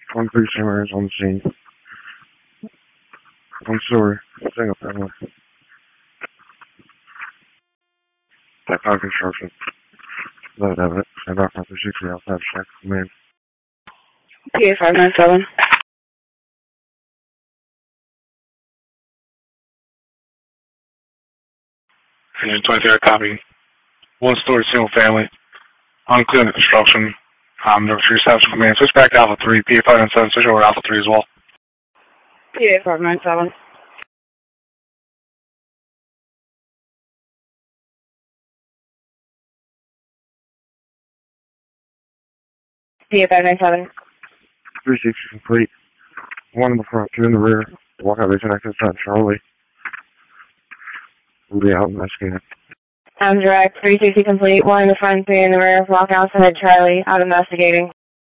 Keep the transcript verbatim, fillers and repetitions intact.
One three cameras on the scene. One story, single family. Type five construction. Load evidence. Stand off after sixty outside check. Command. P A five nine seven. And twenty-three, copy. One story, single family. Unclear under construction. Um, number three, establishment command. Switch back to Alpha three. P A five nine seven. Switch over to Alpha three as well. P A five nine seven. P A five nine seven. three sixty complete. One in the front, two in the rear. Walkout is connected to Charlie. We'll be out investigating. I'm direct. three sixty complete. One in the front, three in the rear. Walkouts ahead, Charlie. Out investigating.